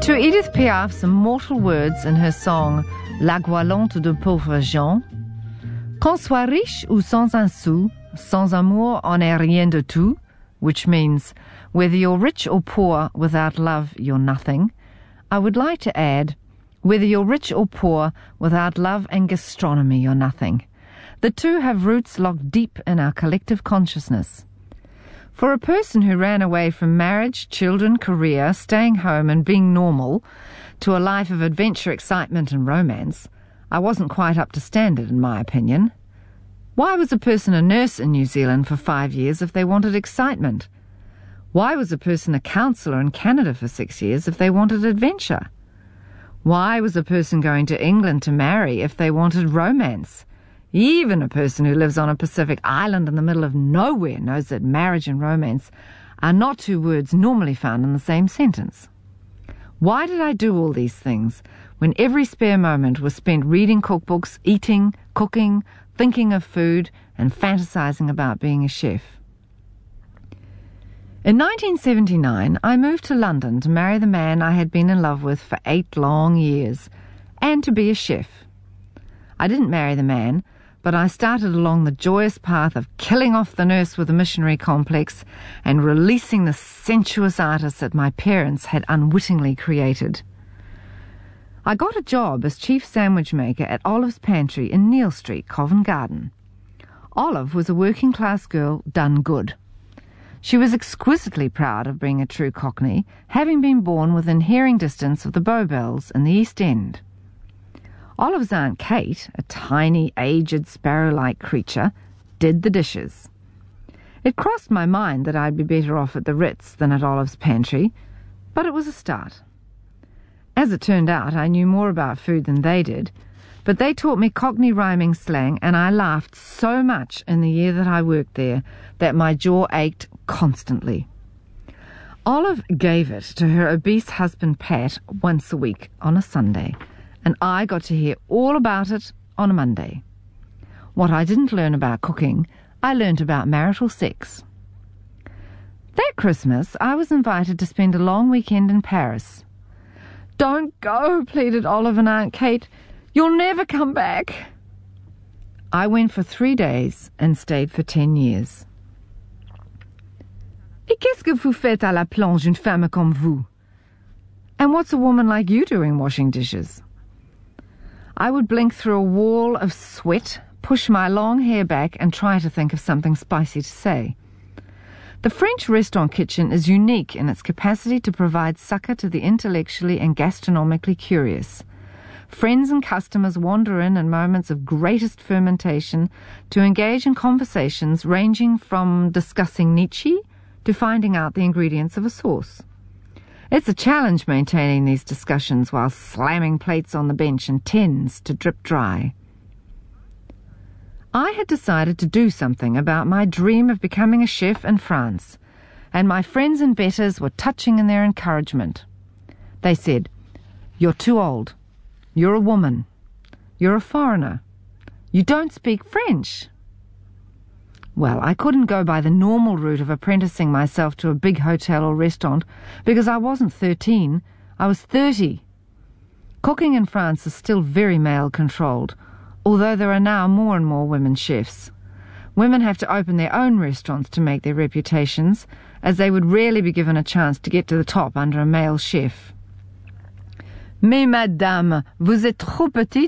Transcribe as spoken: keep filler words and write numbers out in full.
To Edith Piaf's immortal words in her song La Goualante de Pauvres Gens, qu'on soit riche ou sans un sou, sans amour on est rien de tout, which means whether you're rich or poor, without love you're nothing, I would like to add, whether you're rich or poor, without love and gastronomy you're nothing. The two have roots locked deep in our collective consciousness. For a person who ran away from marriage, children, career, staying home and being normal, to a life of adventure, excitement and romance, I wasn't quite up to standard, in my opinion. Why was a person a nurse in New Zealand for five years if they wanted excitement? Why was a person a counsellor in Canada for six years if they wanted adventure? Why was a person going to England to marry if they wanted romance? Even a person who lives on a Pacific island in the middle of nowhere knows that marriage and romance are not two words normally found in the same sentence. Why did I do all these things when every spare moment was spent reading cookbooks, eating, cooking, thinking of food, and fantasizing about being a chef? In nineteen seventy-nine, I moved to London to marry the man I had been in love with for eight long years, and to be a chef. I didn't marry the man, but I started along the joyous path of killing off the nurse with a missionary complex and releasing the sensuous artist that my parents had unwittingly created. I got a job as chief sandwich maker at Olive's Pantry in Neal Street, Covent Garden. Olive was a working-class girl done good. She was exquisitely proud of being a true Cockney, having been born within hearing distance of the Bowbells in the East End. Olive's Aunt Kate, a tiny, aged, sparrow-like creature, did the dishes. It crossed my mind that I'd be better off at the Ritz than at Olive's Pantry, but it was a start. As it turned out, I knew more about food than they did, but they taught me Cockney rhyming slang, and I laughed so much in the year that I worked there that my jaw ached constantly. Olive gave it to her obese husband Pat once a week on a Sunday, and I got to hear all about it on a Monday. What I didn't learn about cooking, I learnt about marital sex. That Christmas, I was invited to spend a long weekend in Paris. "Don't go," pleaded Olive and Aunt Kate. "You'll never come back." I went for three days and stayed for ten years. Et qu'est-ce que vous faites à la planche, une femme comme vous? And what's a woman like you doing washing dishes? I would blink through a wall of sweat, push my long hair back, and try to think of something spicy to say. The French restaurant kitchen is unique in its capacity to provide succor to the intellectually and gastronomically curious. Friends and customers wander in in moments of greatest fermentation to engage in conversations ranging from discussing Nietzsche to finding out the ingredients of a sauce. It's a challenge maintaining these discussions while slamming plates on the bench and tins to drip dry. I had decided to do something about my dream of becoming a chef in France, and my friends and betters were touching in their encouragement. They said, "You're too old. You're a woman. You're a foreigner. You don't speak French." Well, I couldn't go by the normal route of apprenticing myself to a big hotel or restaurant because I wasn't thirteen, I was thirty. Cooking in France is still very male-controlled, although there are now more and more women chefs. Women have to open their own restaurants to make their reputations, as they would rarely be given a chance to get to the top under a male chef. "Mais madame, vous êtes trop petite